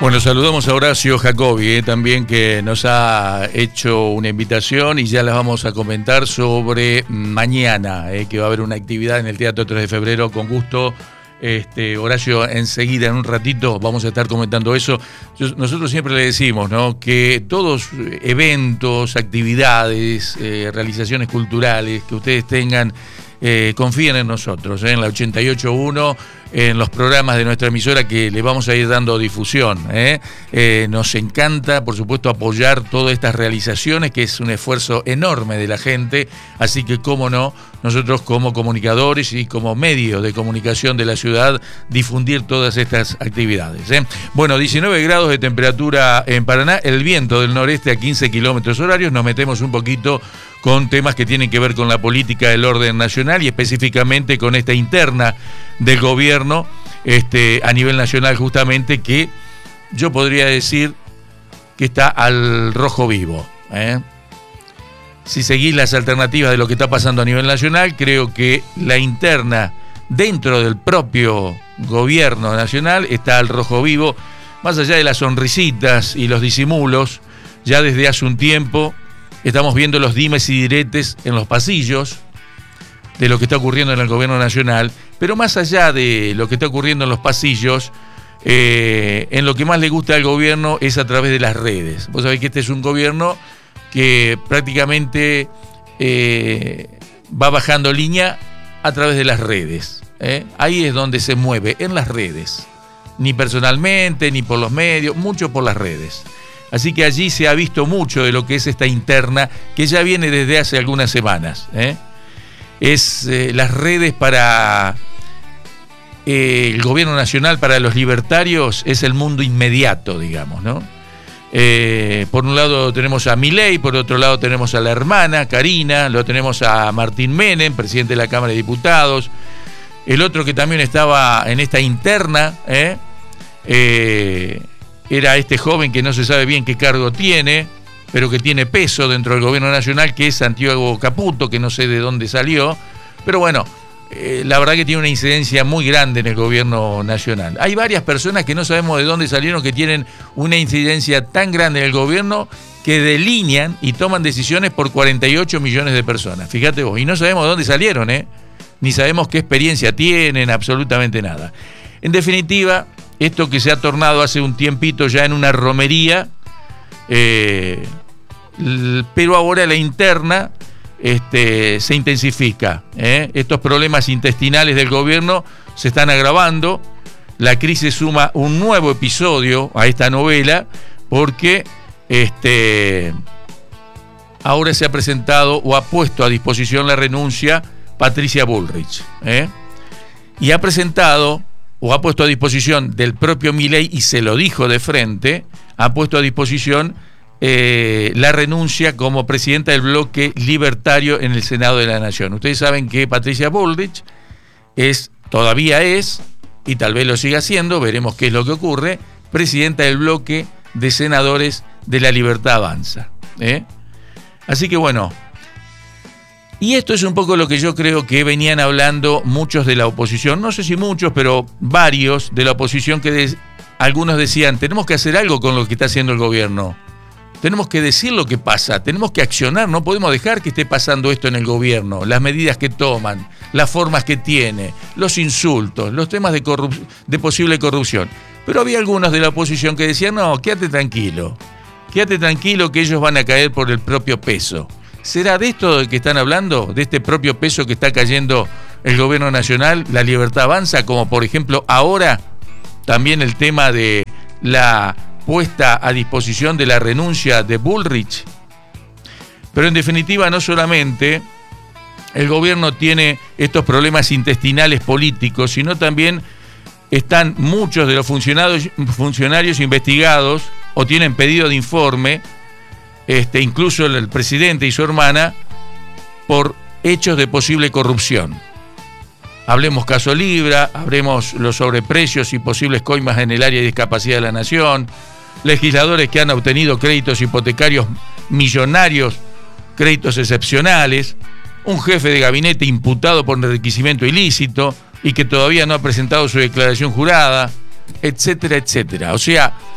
Bueno, saludamos a Horacio Jacobi, también, que nos ha hecho una invitación y ya las vamos a comentar sobre mañana, que va a haber una actividad en el Teatro 3 de Febrero. Con gusto, Horacio, enseguida, en un ratito, vamos a estar comentando eso. Nosotros siempre le decimos, ¿no?, que todos eventos, actividades, realizaciones culturales que ustedes tengan, confíen en nosotros, en la 88.1, en los programas de nuestra emisora que le vamos a ir dando difusión. Nos encanta, por supuesto, apoyar todas estas realizaciones, que es un esfuerzo enorme de la gente, así que, cómo no, nosotros como comunicadores y como medio de comunicación de la ciudad, difundir todas estas actividades. Bueno, 19 grados de temperatura en Paraná, el viento del noreste a 15 kilómetros horarios. Nos metemos un poquito con temas que tienen que ver con la política del orden nacional y específicamente con esta interna del gobierno a nivel nacional, justamente, que yo podría decir que está al rojo vivo. Si seguís las alternativas de lo que está pasando a nivel nacional, creo que la interna dentro del propio gobierno nacional está al rojo vivo, más allá de las sonrisitas y los disimulos. Ya desde hace un tiempo estamos viendo los dimes y diretes en los pasillos de lo que está ocurriendo en el gobierno nacional, pero más allá de lo que está ocurriendo en los pasillos, en lo que más le gusta al gobierno es a través de las redes. Vos sabés que este es un gobierno que prácticamente va bajando línea a través de las redes. Ahí es donde se mueve, en las redes. Ni personalmente, ni por los medios, mucho por las redes. Así que allí se ha visto mucho de lo que es esta interna, que ya viene desde hace algunas semanas. Es las redes para el gobierno nacional, para los libertarios, es el mundo inmediato, digamos, ¿no? Por un lado tenemos a Milei, por otro lado tenemos a la hermana, Karina, lo tenemos a Martín Menem, presidente de la Cámara de Diputados. El otro que también estaba en esta interna, era este joven que no se sabe bien qué cargo tiene, pero que tiene peso dentro del gobierno nacional, que es Santiago Caputo, que no sé de dónde salió, pero bueno, la verdad que tiene una incidencia muy grande en el gobierno nacional. Hay varias personas que no sabemos de dónde salieron, que tienen una incidencia tan grande en el gobierno, que delinean y toman decisiones por 48 millones de personas. Fíjate vos, y no sabemos de dónde salieron, ni sabemos qué experiencia tienen, absolutamente nada. En definitiva, esto que se ha tornado hace un tiempito ya en una romería, pero ahora la interna se intensifica. Estos problemas intestinales del gobierno se están agravando. La crisis suma un nuevo episodio a esta novela, porque ahora se ha presentado o ha puesto a disposición la renuncia Patricia Bullrich. Y ha presentado o ha puesto a disposición del propio Milei, y se lo dijo de frente, ha puesto a disposición la renuncia como presidenta del bloque libertario en el Senado de la Nación. Ustedes saben que Patricia Bullrich todavía es, y tal vez lo siga siendo, veremos qué es lo que ocurre, presidenta del bloque de senadores de La Libertad Avanza. Así que bueno, y esto es un poco lo que yo creo que venían hablando muchos de la oposición, no sé si muchos, pero varios de la oposición, que algunos decían, tenemos que hacer algo con lo que está haciendo el gobierno. Tenemos que decir lo que pasa, tenemos que accionar, no podemos dejar que esté pasando esto en el gobierno, las medidas que toman, las formas que tiene, los insultos, los temas de posible corrupción. Pero había algunos de la oposición que decían, no, quédate tranquilo que ellos van a caer por el propio peso. ¿Será de esto de que están hablando? ¿De este propio peso que está cayendo el gobierno nacional, La Libertad Avanza? Como por ejemplo ahora también el tema de la puesta a disposición de la renuncia de Bullrich. Pero en definitiva, no solamente el gobierno tiene estos problemas intestinales políticos, sino también están muchos de los funcionarios investigados o tienen pedido de informe, incluso el presidente y su hermana, por hechos de posible corrupción. Hablemos caso Libra, hablemos los sobreprecios y posibles coimas en el área de discapacidad de la nación, legisladores que han obtenido créditos hipotecarios millonarios, créditos excepcionales, un jefe de gabinete imputado por enriquecimiento ilícito y que todavía no ha presentado su declaración jurada, etcétera, etcétera. O sea,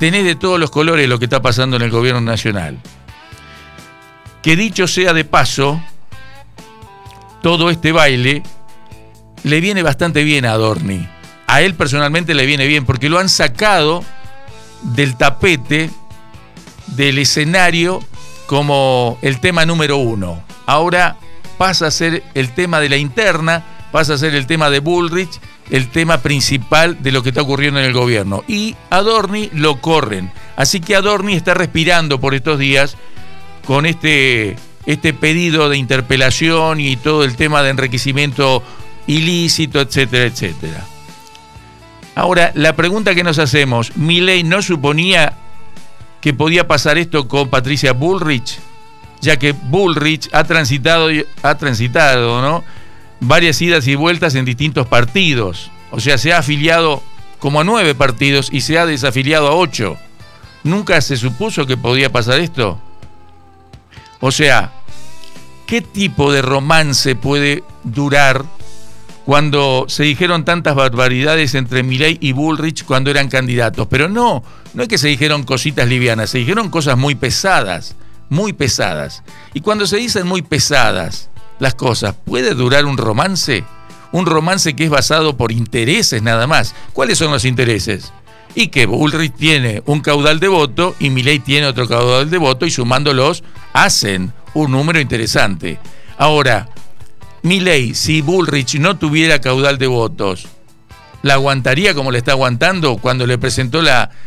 tenés de todos los colores lo que está pasando en el gobierno nacional. Que dicho sea de paso, todo este baile le viene bastante bien a Adorni. A él personalmente le viene bien porque lo han sacado del tapete, del escenario, como el tema número 1. Ahora pasa a ser el tema de la interna, pasa a ser el tema de Bullrich, el tema principal de lo que está ocurriendo en el gobierno. Y Adorni lo corren. Así que Adorni está respirando por estos días con este pedido de interpelación y todo el tema de enriquecimiento ilícito, etcétera, etcétera. Ahora, la pregunta que nos hacemos, ¿Milei no suponía que podía pasar esto con Patricia Bullrich? Ya que Bullrich ha transitado, ¿no?, varias idas y vueltas en distintos partidos. O sea, se ha afiliado como a 9 partidos y se ha desafiliado a 8. ¿Nunca se supuso que podía pasar esto? O sea, ¿qué tipo de romance puede durar cuando se dijeron tantas barbaridades entre Milei y Bullrich cuando eran candidatos? Pero no es que se dijeron cositas livianas, se dijeron cosas muy pesadas, muy pesadas. Y cuando se dicen muy pesadas las cosas, ¿puede durar un romance? Un romance que es basado por intereses nada más. ¿Cuáles son los intereses? Y que Bullrich tiene un caudal de voto y Milei tiene otro caudal de voto y sumándolos hacen un número interesante. Ahora, Milei, si Bullrich no tuviera caudal de votos, ¿la aguantaría como le está aguantando cuando le presentó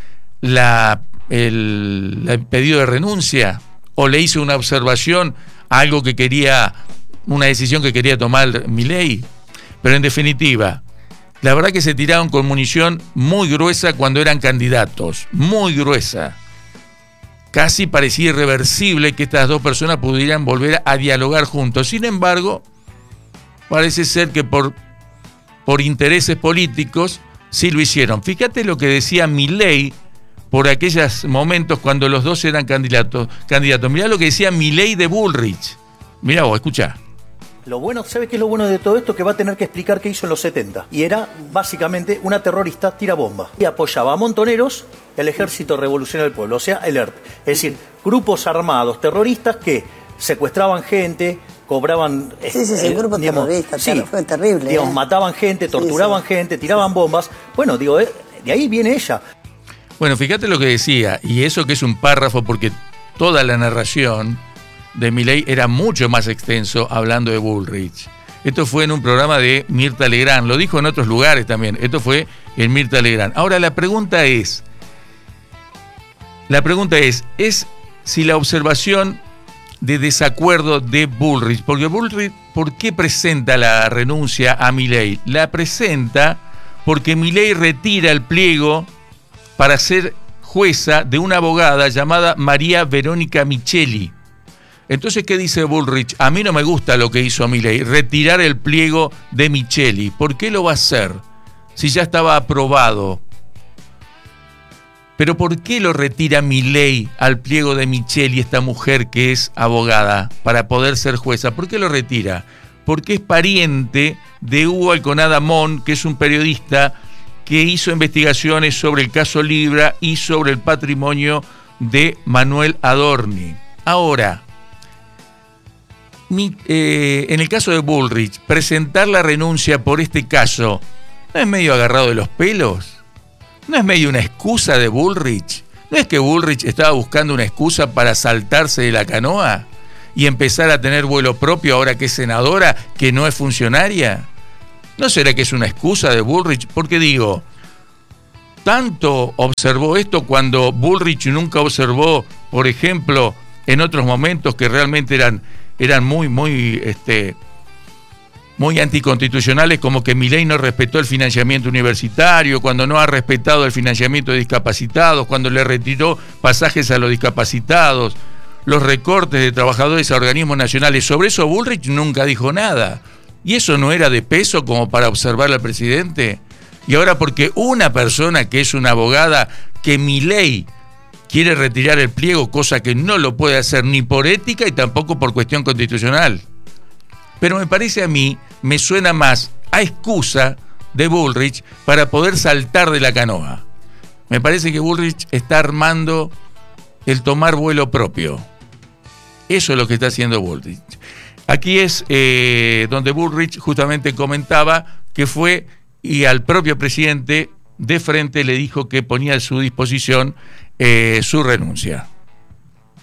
el pedido de renuncia? ¿O le hizo una observación a algo que quería, una decisión que quería tomar Milei? Pero en definitiva, la verdad que se tiraron con munición muy gruesa cuando eran candidatos, muy gruesa. Casi parecía irreversible que estas dos personas pudieran volver a dialogar juntos. Sin embargo, parece ser que por intereses políticos sí lo hicieron. Fíjate lo que decía Milei por aquellos momentos cuando los dos eran candidatos. Mirá lo que decía Milei de Bullrich. Mirá vos, escuchá. Lo bueno, ¿sabe qué es lo bueno de todo esto? Que va a tener que explicar qué hizo en los 70. Y era básicamente una terrorista tirabomba. Y apoyaba a montoneros, el Ejército Revolucionario del Pueblo, o sea, el ERP. Es decir, grupos armados terroristas que secuestraban gente, cobraban... el grupo terrorista, fue terrible. Digamos, mataban gente, torturaban gente, tiraban bombas. Bueno, digo, de ahí viene ella. Bueno, fíjate lo que decía, y eso que es un párrafo, porque toda la narración de Milei era mucho más extenso hablando de Bullrich. Esto fue en un programa de Mirta Legrand, lo dijo en otros lugares también, esto fue en Mirta Legrand. Ahora la pregunta es si la observación de desacuerdo de Bullrich, porque Bullrich, ¿por qué presenta la renuncia a Milei? La presenta porque Milei retira el pliego para ser jueza de una abogada llamada María Verónica Micheli. Entonces, ¿qué dice Bullrich? A mí no me gusta lo que hizo Milei, retirar el pliego de Micheli. ¿Por qué lo va a hacer si ya estaba aprobado? Pero ¿por qué lo retira Milei al pliego de Micheli, esta mujer que es abogada, para poder ser jueza? ¿Por qué lo retira? Porque es pariente de Hugo Alconada Mon, que es un periodista que hizo investigaciones sobre el caso Libra y sobre el patrimonio de Manuel Adorni. Ahora, en el caso de Bullrich, presentar la renuncia por este caso, ¿no es medio agarrado de los pelos? ¿No es medio una excusa de Bullrich? ¿No es que Bullrich estaba buscando una excusa para saltarse de la canoa y empezar a tener vuelo propio ahora que es senadora, que no es funcionaria? ¿No será que es una excusa de Bullrich? Porque digo, tanto observó esto cuando Bullrich nunca observó, por ejemplo, en otros momentos que realmente eran muy anticonstitucionales, como que Milei no respetó el financiamiento universitario, cuando no ha respetado el financiamiento de discapacitados, cuando le retiró pasajes a los discapacitados, los recortes de trabajadores a organismos nacionales. Sobre eso Bullrich nunca dijo nada. ¿Y eso no era de peso como para observar al presidente? Y ahora porque una persona que es una abogada, que Milei quiere retirar el pliego, cosa que no lo puede hacer ni por ética y tampoco por cuestión constitucional. Pero me parece a mí, me suena más a excusa de Bullrich para poder saltar de la canoa. Me parece que Bullrich está armando el tomar vuelo propio. Eso es lo que está haciendo Bullrich. Aquí es donde Bullrich justamente comentaba que fue y al propio presidente de frente le dijo que ponía a su disposición su renuncia.